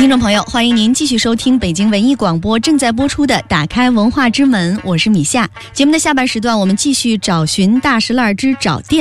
听众朋友，欢迎您继续收听北京文艺广播正在播出的《打开文化之门》，我是米夏。节目的下半时段，我们继续找寻大石烂之找店。